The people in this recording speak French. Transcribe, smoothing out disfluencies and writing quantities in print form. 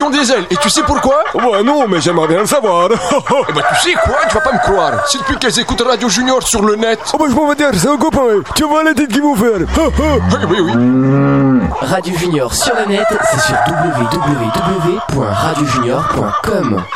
ont des ailes. Et tu sais pourquoi? Bah non, mais j'aimerais bien le savoir. Eh ben tu sais quoi? Tu vas pas me croire. C'est depuis qu'elles écoutent Radio Junior sur le net. Oh bah je m'en vais dire, c'est un copain. Tu vois la tête qu'ils vont faire. Oui. Radio Junior sur le net, c'est sur www.radiojunior.com.